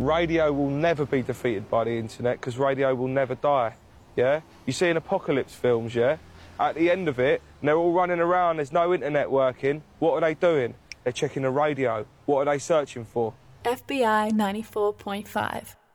radio will never be defeated by the internet because radio will never die, yeah? You see in apocalypse films, yeah? At the end of it, and they're all running around, there's no internet working. What are they doing? They're checking the radio. What are they searching for? FBI 94.5.